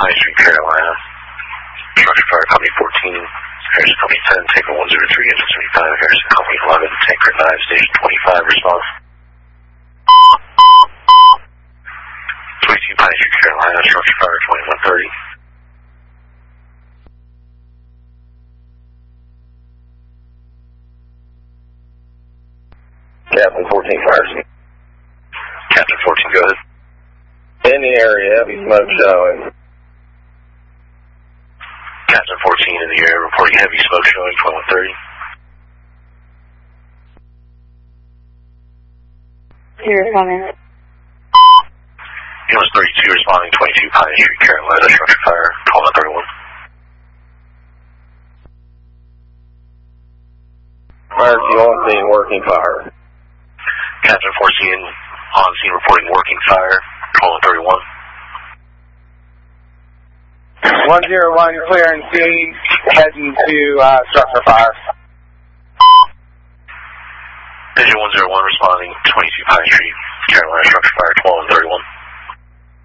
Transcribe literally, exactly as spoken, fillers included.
Pine Street, Carolina. Structure fire, Company fourteen. Harrison Company ten, Tanker one zero three, engine seventy-five. Harrison Company eleven, Tanker nine, Station twenty-five, response. twenty-two Pine Street, Carolina. Structure fire, twenty-one thirty. Captain fourteen, fire. Captain fourteen, go ahead. In the area, heavy smoke showing. Captain fourteen in the area, reporting heavy smoke showing, twenty-one thirty. Here, come in. Unit thirty-two responding, twenty-two Pine Street, Carolina, structure fire, twenty-one thirty-one. Emergency on scene, working fire. Captain fourteen on scene reporting working fire, twenty-one thirty-one. one zero one, clearing scene, heading to uh, structure fire. Engine one zero one responding, twenty-two Pine Street, Carolina, structure fire, twelve thirty-one.